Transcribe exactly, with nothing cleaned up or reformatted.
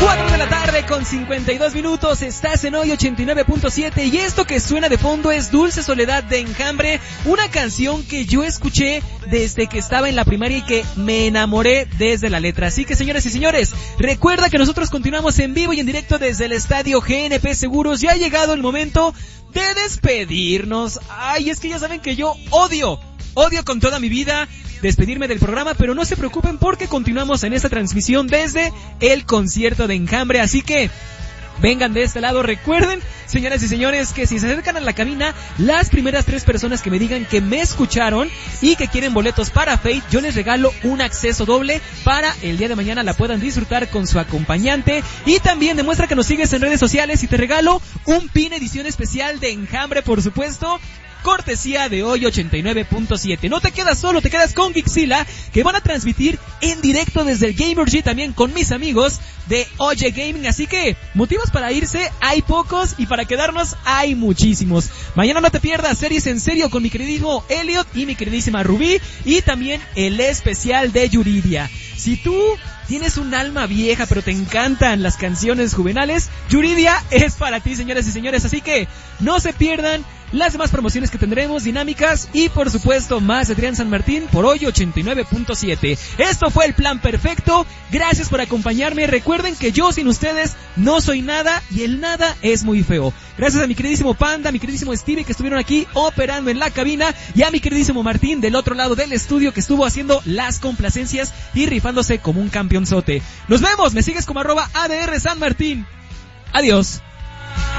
cuatro de la tarde con cincuenta y dos minutos, estás en Hoy ochenta y nueve punto siete y esto que suena de fondo es Dulce Soledad de Enjambre, una canción que yo escuché desde que estaba en la primaria y que me enamoré desde la letra. Así que señoras y señores, recuerda que nosotros continuamos en vivo y en directo desde el estadio G N P Seguros. Ya ha llegado el momento de despedirnos. Ay, es que ya saben que yo odio, odio con toda mi vida despedirme del programa, pero no se preocupen porque continuamos en esta transmisión desde el concierto de Enjambre, así que vengan de este lado. Recuerden, señoras y señores, que si se acercan a la cabina, las primeras tres personas que me digan que me escucharon y que quieren boletos para Fate, yo les regalo un acceso doble para el día de mañana la puedan disfrutar con su acompañante. Y también demuestra que nos sigues en redes sociales y te regalo un pin edición especial de Enjambre, por supuesto, cortesía de Hoy ochenta y nueve punto siete. No te quedas solo, te quedas con Geekzilla, que van a transmitir en directo desde el Gamergy, también con mis amigos de Oye Gaming, así que motivos para irse hay pocos y para quedarnos hay muchísimos. Mañana no te pierdas Series en Serio con mi queridísimo Elliot y mi queridísima Rubí, y también el especial de Yuridia. Si tú tienes un alma vieja pero te encantan las canciones juvenales, Yuridia es para ti, señoras y señores, así que no se pierdan las demás promociones que tendremos, dinámicas y por supuesto más de Adrián San Martín por Hoy ochenta y nueve punto siete. Esto fue el plan perfecto, gracias por acompañarme. Recuerden que yo sin ustedes no soy nada y el nada es muy feo. Gracias a mi queridísimo Panda, a mi queridísimo Stevie que estuvieron aquí operando en la cabina, y a mi queridísimo Martín del otro lado del estudio que estuvo haciendo las complacencias y rifándose como un campeonzote. Nos vemos, me sigues como arroba A D R San Martín. Adiós.